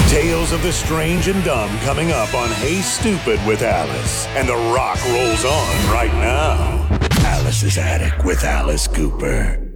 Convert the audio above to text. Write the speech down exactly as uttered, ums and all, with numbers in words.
Tales of the strange and dumb coming up on Hey Stupid with Alice. And The Rock rolls on right now. Alice's Attic with Alice Cooper.